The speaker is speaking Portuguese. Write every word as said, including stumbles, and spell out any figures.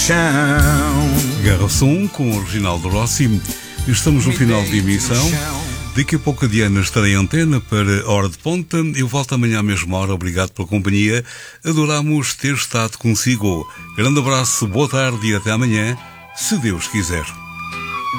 chão. Guerra Som com o Reginaldo Rossi. Estamos no final de emissão. Daqui a pouco a Diana estará em antena para a Hora de Ponta. Eu volto amanhã à mesma hora. Obrigado pela companhia. Adoramos ter estado consigo. Grande abraço, boa tarde e até amanhã, se Deus quiser.